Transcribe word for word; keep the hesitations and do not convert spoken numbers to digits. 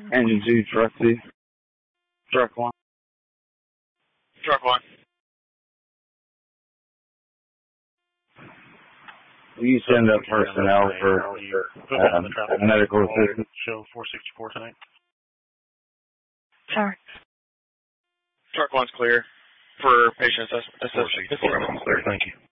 Engine two, truck two. Truck one. Truck one. You send up personnel for um, medical assistance. Show four sixty-four tonight. Sorry. Truck one's clear for patient assessment. four sixty-four, clear, thank you.